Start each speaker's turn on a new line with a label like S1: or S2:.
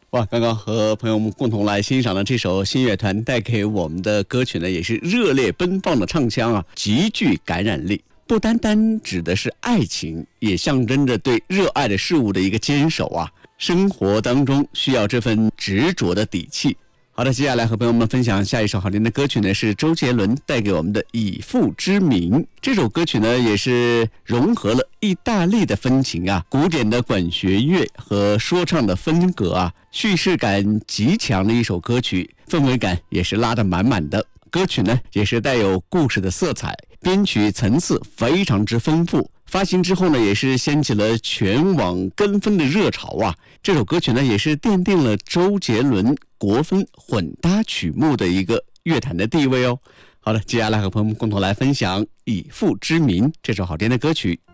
S1: 哇，刚刚和朋友们共同来欣赏的这首新乐团带给我们的歌曲呢，也是热烈奔放的唱腔啊，极具感染力。不单单指的是爱情，也象征着对热爱的事物的一个坚守啊。生活当中需要这份执着的底气。好的，接下来和朋友们分享下一首好听的歌曲呢，是周杰伦带给我们的《以父之名》。这首歌曲呢，也是融合了意大利的风情啊，古典的管弦乐和说唱的风格啊，叙事感极强的一首歌曲，氛围感也是拉得满满的。歌曲呢，也是带有故事的色彩，编曲层次非常之丰富。发行之后呢，也是掀起了全网跟风的热潮啊！这首歌曲呢，也是奠定了周杰伦国风混搭曲目的一个乐坛的地位哦。好了，接下来和朋友们共同来分享《以父之名》这首好听的歌曲。